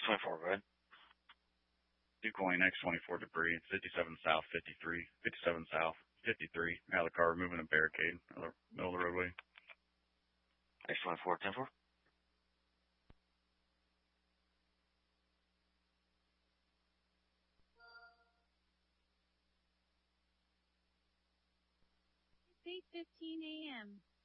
X24, go ahead. Decoying X24 debris, 57 south, 53, 57 south, 53. Out of the car, moving a barricade, middle of the roadway. X24, 10-4. It's 8:15 a.m.